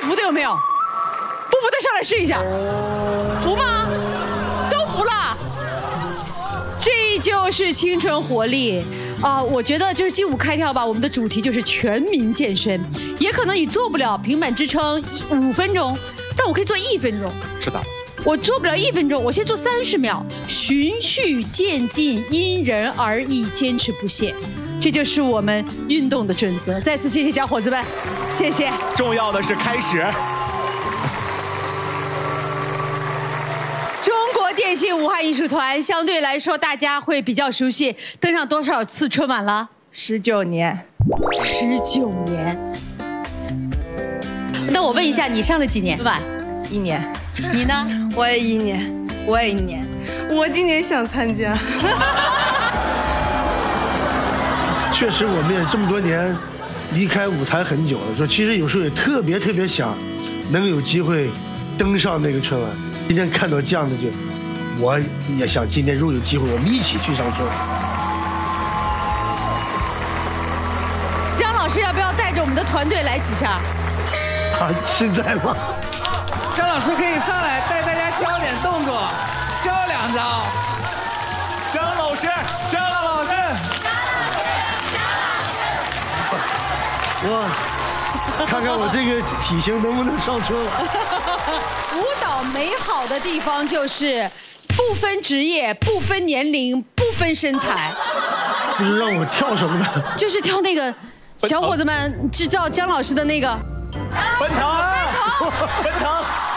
服的有没有？不服的上来试一下。服吗？都服了。这就是青春活力啊！我觉得就是劲舞开跳吧，我们的主题就是全民健身。也可能你做不了平板支撑5分钟，但我可以做1分钟。 是的。 我做不了1分钟，我先做30秒，循序渐进，因人而异，坚持不懈，这就是我们运动的准则。再次谢谢小伙子们，谢谢。 重要的是开始。 中国电信武汉艺术团相对来说大家会比较熟悉，登上多少次春晚了 ？19年。 19年。那我问一下，你上了几年春晚 ？1年。 你呢？ 我也1年，我也1年。我今年想参加。 确实，我们也这么多年离开舞台很久了，说其实有时候也特别想能有机会登上那个春晚。今天看到这样的，就我也想今天如果有机会，我们一起去上春晚。 姜老师要不要带着我们的团队来几下？ 啊，现在吗？ 张老师可以上来带大家教点动作，教2招。 张老师， 我看看我这个体型能不能上春晚。 舞蹈美好的地方就是不分职业、不分年龄、不分身材。 不是让我跳什么呢？ 就是跳那个，小伙子们知道姜老师的那个奔腾。